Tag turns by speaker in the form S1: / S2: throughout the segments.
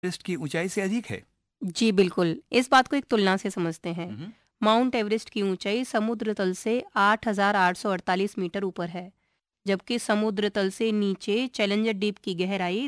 S1: Everest की ऊंचाई से अधिक है?
S2: जी बिल्कुल, इस बात को एक तुलना से समझते हैं। माउंट एवरेस्ट की ऊंचाई समुद्र तल से 8,848 मीटर ऊपर है, जबकि समुद्र तल से नीचे चैलेंजर डीप की गहराई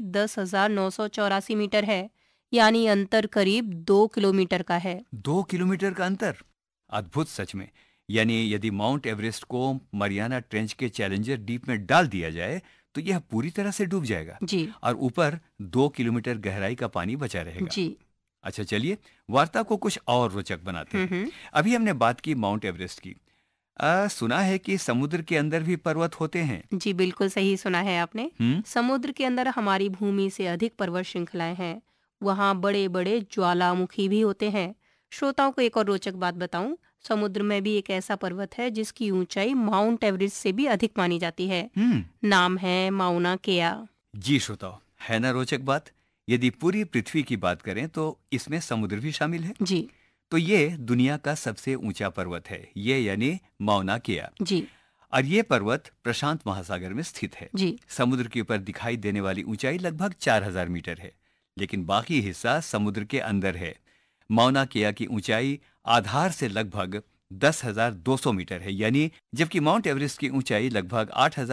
S2: 10,984 मीटर है, यानी अंतर करीब 2 किलोमीटर का है।
S1: 2 किलोमीटर का अंतर, अद्भुत सच में। यानी यदि माउंट एवरेस्ट को मरियाना ट्रेंच के चैलेंजर डीप में डाल दिया जाए तो यह पूरी तरह से डूब जाएगा
S2: जी
S1: और ऊपर 2 किलोमीटर गहराई का पानी बचा रहेगा।
S2: जी।
S1: अच्छा, चलिए वार्ता को कुछ और रोचक बनाते हैं। अभी हमने बात की माउंट एवरेस्ट की। सुना है कि समुद्र के अंदर भी पर्वत होते हैं।
S2: जी बिल्कुल सही सुना है आपने। समुद्र के अंदर हमारी भूमि से अधिक पर्वत श्रृंखलाएं हैं। वहाँ बड़े बड़े ज्वालामुखी भी होते हैं। श्रोताओं को एक और रोचक बात बताऊं, समुद्र में भी एक ऐसा पर्वत है जिसकी ऊंचाई माउंट एवरेस्ट से भी अधिक मानी जाती है। नाम है माउना केआ।
S1: जी श्रोताओ, है ना रोचक बात। यदि पूरी पृथ्वी की बात करें तो इसमें समुद्र भी शामिल है।
S2: जी
S1: तो ये दुनिया का सबसे ऊंचा पर्वत है, ये यानी माउना केआ।
S2: जी
S1: और ये पर्वत प्रशांत महासागर में स्थित है।
S2: जी
S1: समुद्र के ऊपर दिखाई देने वाली ऊंचाई लगभग 4,000 मीटर है, लेकिन बाकी हिस्सा समुद्र के अंदर है। माउना केआ की ऊंचाई आधार से लगभग 10,200 मीटर है, यानी जबकि माउंट एवरेस्ट की ऊंचाई लगभग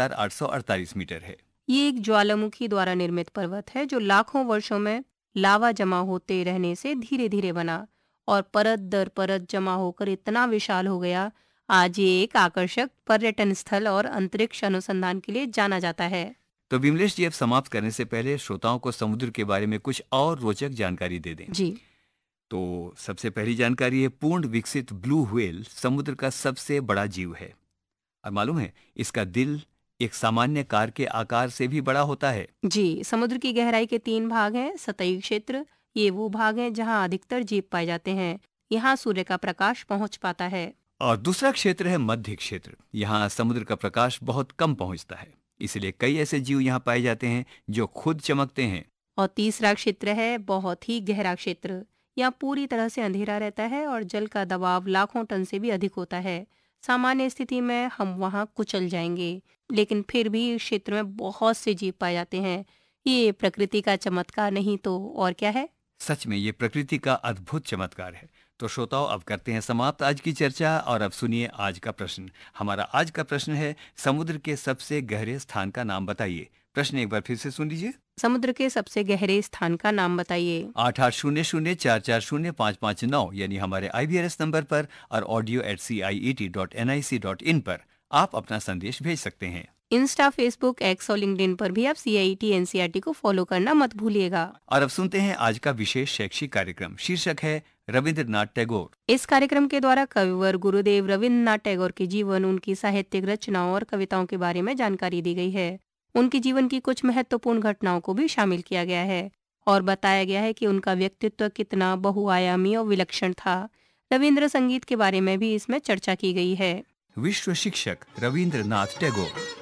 S1: 8,848 मीटर है।
S2: ये एक ज्वालामुखी द्वारा निर्मित पर्वत है जो लाखों वर्षों में लावा जमा होते रहने से धीरे धीरे बना और परत दर परत जमा होकर इतना विशाल हो गया। आज ये एक आकर्षक पर्यटन स्थल और अंतरिक्ष अनुसंधान के लिए जाना जाता है।
S1: तो विमलेश जी, अब समाप्त करने से पहले श्रोताओं को समुद्र के बारे में कुछ और रोचक जानकारी दे दें।
S2: जी
S1: तो सबसे पहली जानकारी है, पूर्ण विकसित ब्लू व्हेल समुद्र का सबसे बड़ा जीव है। और मालूम है, इसका दिल एक सामान्य कार के आकार से भी बड़ा होता है।
S2: जी, समुद्र की गहराई के 3 भाग हैं। सतही क्षेत्र, ये वो भाग हैं जहाँ अधिकतर जीव पाए जाते हैं। यहाँ सूर्य का प्रकाश पहुँच पाता है।
S1: और दूसरा क्षेत्र है मध्य क्षेत्र। यहाँ समुद्र का प्रकाश बहुत कम पहुँचता है, इसलिए कई ऐसे जीव यहाँ पाए जाते हैं जो खुद चमकते हैं।
S2: और तीसरा क्षेत्र है बहुत ही गहरा क्षेत्र। यहाँ पूरी तरह से अंधेरा रहता है और जल का दबाव लाखों टन से भी अधिक होता है। सामान्य स्थिति में हम वहाँ कुचल जाएंगे, लेकिन फिर भी इस क्षेत्र में बहुत से जीव पाए जाते हैं। ये प्रकृति का चमत्कार नहीं तो और क्या है।
S1: सच में ये प्रकृति का अद्भुत चमत्कार है। तो श्रोताओं, अब करते हैं समाप्त आज की चर्चा और अब सुनिए आज का प्रश्न। हमारा आज का प्रश्न है, समुद्र के सबसे गहरे स्थान का नाम बताइए। प्रश्न एक बार फिर से सुन लीजिए।
S2: समुद्र के सबसे गहरे स्थान का नाम बताइए।
S1: 8800444559 यानी हमारे IVRS नंबर पर और audio@ciet.nic.in पर आप अपना संदेश भेज सकते हैं।
S2: इंस्टा, फेसबुक, एक्स और लिंक्डइन पर भी आप CIET NCERT को फॉलो करना मत भूलिएगा।
S1: और अब सुनते हैं आज का विशेष शैक्षिक कार्यक्रम। शीर्षक है रविंद्रनाथ टैगोर।
S2: इस कार्यक्रम के द्वारा कविवर गुरुदेव रविंद्रनाथ टैगोर के जीवन, उनकी साहित्यिक रचनाओं और कविताओं के बारे में जानकारी दी गई है। उनके जीवन की कुछ महत्वपूर्ण घटनाओं को भी शामिल किया गया है और बताया गया है कि उनका व्यक्तित्व कितना बहुआयामी और विलक्षण था। रविंद्र संगीत के बारे में भी इसमें चर्चा की गई है।
S1: विश्व शिक्षक रविंद्रनाथ टैगोर।